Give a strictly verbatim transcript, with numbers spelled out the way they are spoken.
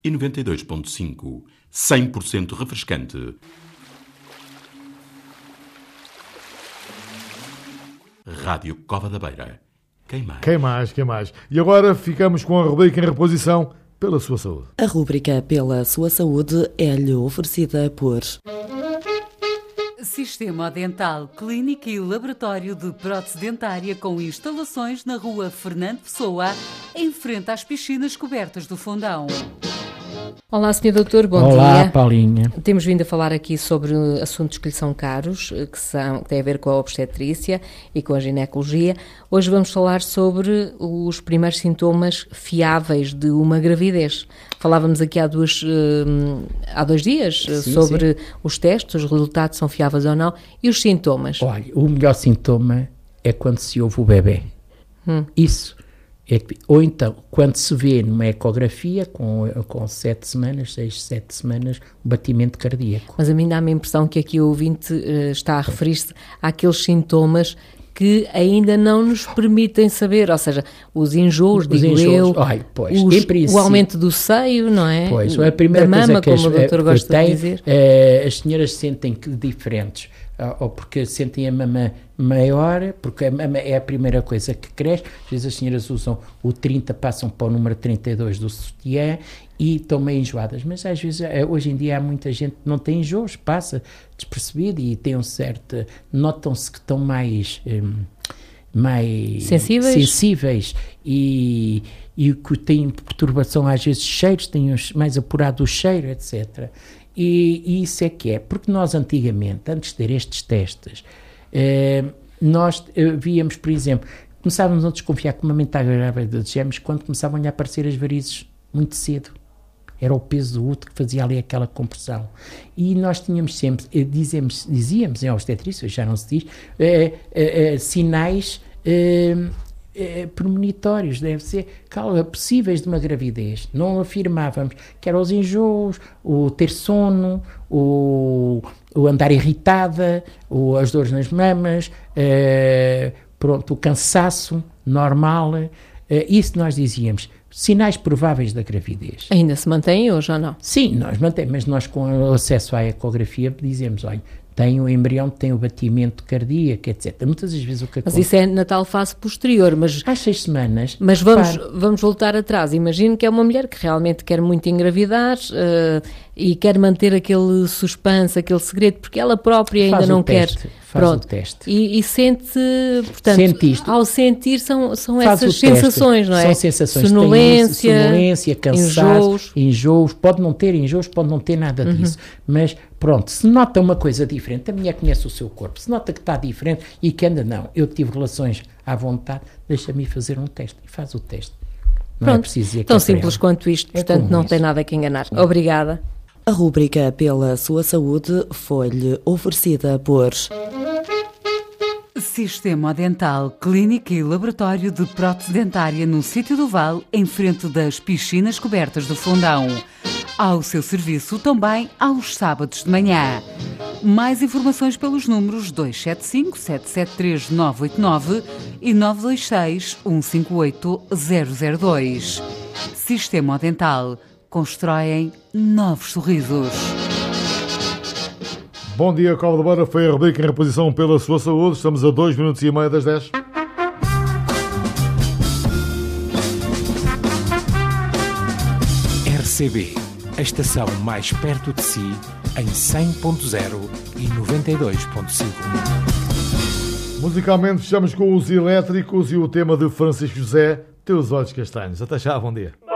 e noventa e dois ponto cinco. cem por cento refrescante. Rádio Cova da Beira. Quem mais? Quem mais, quem mais? E agora ficamos com a rubrica em reposição pela sua saúde. A rubrica Pela Sua Saúde é-lhe oferecida por... Sistema Dental, clínica e laboratório de prótese dentária com instalações na rua Fernando Pessoa, em frente às piscinas cobertas do Fundão. Olá, senhor doutor, bom Olá, dia. Olá, Paulinha. Temos vindo a falar aqui sobre assuntos que lhe são caros, que, são, que têm a ver com a obstetrícia e com a ginecologia. Hoje vamos falar sobre os primeiros sintomas fiáveis de uma gravidez. Falávamos aqui há, duas, há dois dias sim, sobre sim. os testes, os resultados são fiáveis ou não, e os sintomas. Olha, o melhor sintoma é quando se ouve o bebê. Hum. Isso. É que, ou então, quando se vê numa ecografia, com, com sete semanas, seis, sete semanas, um batimento cardíaco. Mas a mim dá-me a impressão que aqui o ouvinte uh, está a referir-se àqueles sintomas que ainda não nos permitem saber, ou seja, os enjoos, os digo enjoos, eu, ai, pois, os, o aumento do seio, não é? Pois, a primeira da coisa mama, que como as, o doutor gosta tem, de dizer. É, as senhoras sentem que diferentes, ou porque sentem a mama maior, porque a mama é a primeira coisa que cresce. Às vezes as senhoras usam o trinta, passam para o número trinta e dois do sutiã e estão meio enjoadas, mas às vezes, hoje em dia há muita gente que não tem enjoos, passa despercebido e tem um certo, notam-se que estão mais... Hum, mais sensíveis, sensíveis e, e que têm perturbação às vezes cheiros, têm mais apurado o cheiro, etcétera. E, e isso é que é, porque nós antigamente, antes de ter estes testes, eh, nós eh, víamos, por exemplo, começávamos a desconfiar que uma mente estava grávida de gêmeos quando começavam a aparecer as varizes muito cedo. Era o peso do útero que fazia ali aquela compressão. E nós tínhamos sempre, eh, dizemos, dizíamos em obstetrícia, já não se diz, eh, eh, eh, sinais eh, eh, premonitórios, deve ser, calma, possíveis de uma gravidez. Não afirmávamos que eram os enjoos, o ter sono, o, o andar irritada, o, as dores nas mamas, eh, pronto, o cansaço normal, eh, isso nós dizíamos. Sinais prováveis da gravidez. Ainda se mantém hoje ou não? Sim, nós mantemos, mas nós com o acesso à ecografia dizemos, olha, tem o embrião, tem o batimento cardíaco, etcétera. Muitas das vezes o que Mas acontece... isso é na tal fase posterior, mas... Às seis semanas... Mas vamos, vamos voltar atrás. Imagino que é uma mulher que realmente quer muito engravidar uh, e quer manter aquele suspense, aquele segredo, porque ela própria ainda faz não teste, quer... Faz Pronto. o teste. E, e sente, portanto, Sentiste. ao sentir são, são faz essas sensações, não é? São sensações. Sonolência, Tem sonolência, cansaço, enjoos. enjoos. Pode não ter enjoos, pode não ter nada Uhum. disso. Mas pronto, se nota uma coisa diferente, a mulher conhece o seu corpo, se nota que está diferente e que anda, não, eu tive relações à vontade, deixa-me fazer um teste. E faz o teste. Não Pronto, é preciso dizer que tão é simples quanto isto, é portanto não isso. tem nada que enganar. Não. Obrigada. A rubrica Pela Sua Saúde foi-lhe oferecida por... Sistema Dental, clínica e laboratório de prótese dentária no Sítio do Val, em frente das piscinas cobertas do Fundão. Ao seu serviço também aos sábados de manhã. Mais informações pelos números dois sete cinco, sete sete três, nove oito nove e nove dois seis, um cinco oito, zero zero dois. Sistema Dental. Constroem novos sorrisos. Bom dia, Cova da Beira. Foi a rubrica em reposição pela sua saúde. Estamos a dois minutos e meio das dez. R C B, a estação mais perto de si, em cem ponto zero e noventa e dois ponto cinco. Musicalmente, estamos com os Elétricos e o tema de Francisco José, Teus Olhos Castanhos. Até já, bom dia.